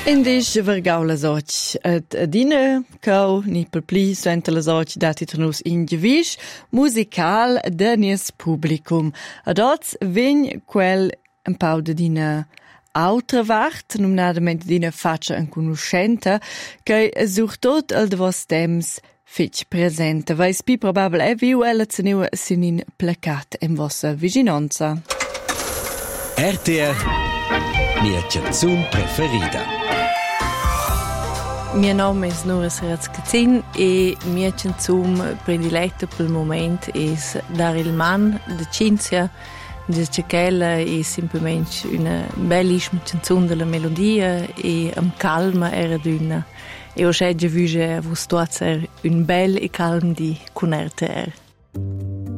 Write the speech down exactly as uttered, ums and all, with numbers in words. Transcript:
Indisch vergau las och ad adina cau ni per pli suenta las och dati ternus in gevisch musical denies publicum. Ad oz vegn quel un pau d'adina autra vart, nominadament d'adina faccia un conoscenta, che sucht tot al de vos temps fitch presenta. Vais pi probabel è viu ella zeniu sin in placat en vossa viginanza. R T R Mia canzun preferida. Mio nome è Nora Serraz-Cazzin e mia canzone prediletta per il momento è Dar il Man di Cinzia. Dice che ella è semplicemente una bellissima canzone della melodia e am calma era d'una. E ho già visto a vostra un bel e calmo di con R T R.